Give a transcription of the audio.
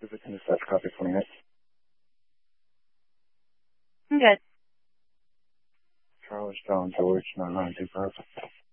Everything is set. Copy 28. I'm good. Charles John George 992 Perfect.